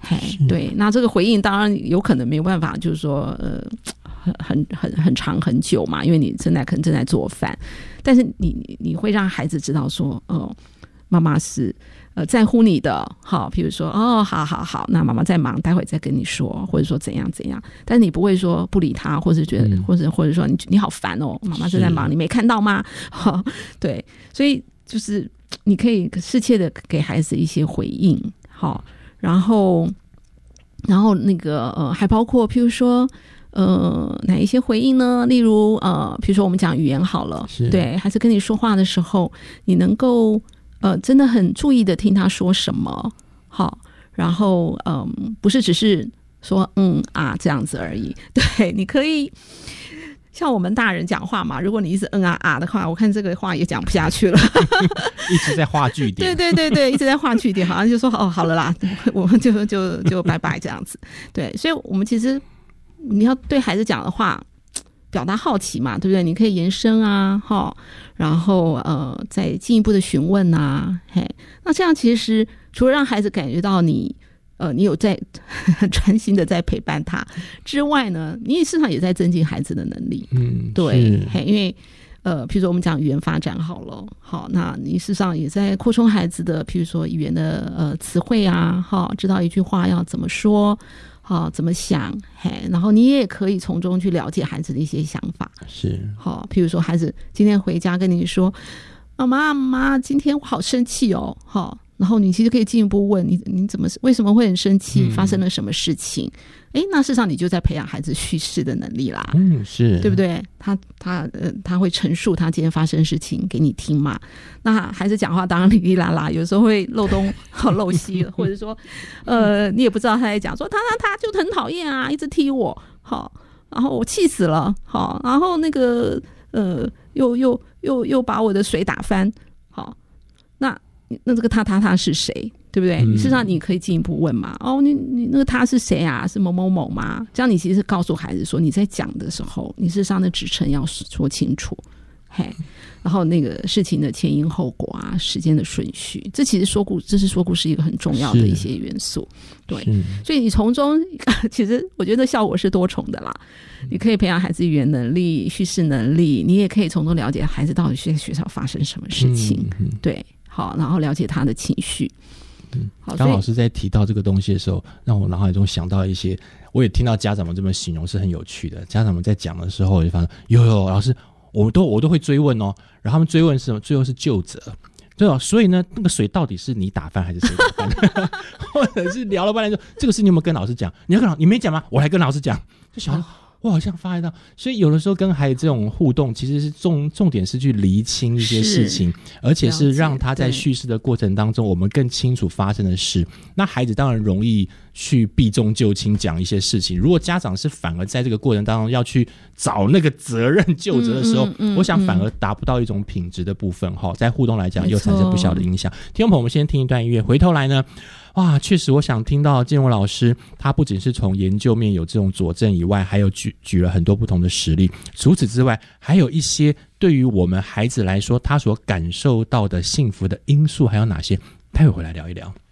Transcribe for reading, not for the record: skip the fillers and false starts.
对，那这个回应当然有可能没有办法，就是说很长很久嘛，因为你可能正在做饭，但是你会让孩子知道说，妈妈是在乎你的，好，比如说好，那妈妈在忙，待会再跟你说，或者说怎样怎样，但是你不会说不理他，或者觉得或者说你好烦哦，妈妈正在忙，你没看到吗？对，所以就是你可以适切的给孩子一些回应，好，然后那个还包括譬如说哪一些回应呢？例如比如说我们讲语言好了，对，孩子跟你说话的时候，你能够真的很注意的听他说什么，好，然后不是只是说这样子而已，对，你可以像我们大人讲话嘛，如果你一直的话，我看这个话也讲不下去了一直在画句点对，一直在画句点，好像就说好了啦，我们就拜拜这样子，对，所以我们其实你要对孩子讲的话表达好奇嘛，对不对？你可以延伸然后再进一步的询问啊，那这样其实除了让孩子感觉到你有在专心的在陪伴他之外呢，你事实上也在增进孩子的能力，对，因为譬如说我们讲语言发展好了，好，那你事实上也在扩充孩子的譬如说语言的词汇啊，知道一句话要怎么说，怎么想，然后你也可以从中去了解孩子的一些想法，是，好，譬如说孩子今天回家跟你说，妈妈今天我好生气哦，然后你其实可以进一步问你为什么会很生气，发生了什么事情，那事实上你就在培养孩子叙事的能力啦，是，对不对？他会陈述他今天发生的事情给你听嘛，那孩子讲话当然哩哩啦啦，有时候会漏东漏西的或者说你也不知道他在讲说他就很讨厌啊，一直踢我，然后我气死了，然后那个又把我的水打翻，那这个他是谁，对不对？事实上你可以进一步问嘛，你那个他是谁啊？是某某某吗？这样你其实告诉孩子说，你在讲的时候你事实上的指称要说清楚，然后那个事情的前因后果啊，时间的顺序，这其实这是说故事一个很重要的一些元素，对，所以你从中其实我觉得效果是多重的啦，你可以培养孩子语言能力、叙事能力，你也可以从中了解孩子到底在学校发生什么事情，对，好，然后了解他的情绪。 刚老师在提到这个东西的时候，让我脑海中想到一些，我也听到家长们这么形容是很有趣的。家长们在讲的时候，我就发现有老师，我都会追问哦，然后他们追问是什么？最后是究责，对哦。所以呢，那个水到底是你打翻还是谁打翻？或者是聊了半天说这个事你有没有跟老师讲？你没讲吗？我来跟老师讲，就想。我好像发现到，所以有的时候跟孩子这种互动，其实是重点是去厘清一些事情，而且是让他在叙事的过程当中，我们更清楚发生的事。那孩子当然容易去避重就轻讲一些事情。如果家长是反而在这个过程当中要去找那个责任究责的时候，我想反而达不到一种品质的部分。在互动来讲，又产生不小的影响。听众朋友，我们先听一段音乐，回头来呢。确实我想听到建荣老师他不仅是从研究面有这种佐证以外，还有举了很多不同的实例，除此之外还有一些对于我们孩子来说他所感受到的幸福的因素还有哪些，待会回来聊一聊。